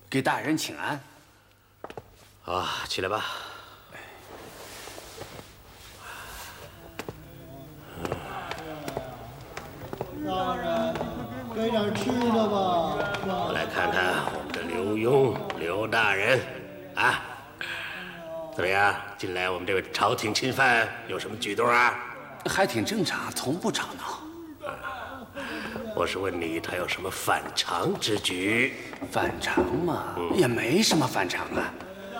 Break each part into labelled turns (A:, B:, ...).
A: 给大人请安。
B: 啊，起来吧。
C: 大人，给点吃的吧。
B: 我来看看我们的刘墉刘大人，啊，怎么样？近来我们这位朝廷钦犯有什么举动啊？
A: 还挺正常，从不吵闹。
B: 我是问你，他有什么反常之举？
A: 反常嘛，也没什么反常啊。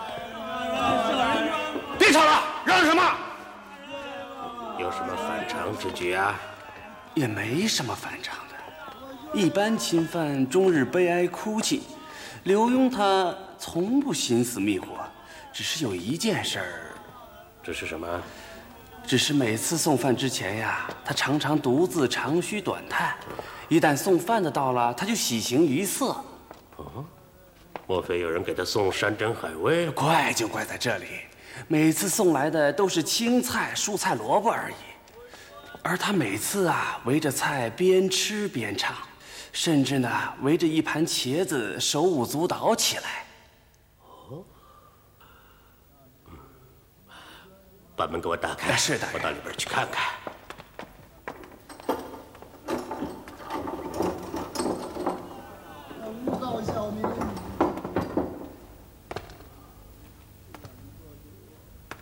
B: 别吵了，嚷什么？有什么反常之举啊？
A: 也没什么反常的。一般侵犯终日悲哀哭泣，刘墉他从不心思密活，只是有一件事儿。
B: 这是什么？
A: 只是每次送饭之前呀，他常常独自长吁短叹。一旦送饭的到了，他就喜形于色。
B: 哦，莫非有人给他送山珍海味？
A: 怪就怪在这里，每次送来的都是青菜、蔬菜、萝卜而已，而他每次啊围着菜边吃边唱，甚至呢围着一盘茄子手舞足蹈起来。
B: 哦，把门给我打开。
A: 是的，
B: 我到里边去看看。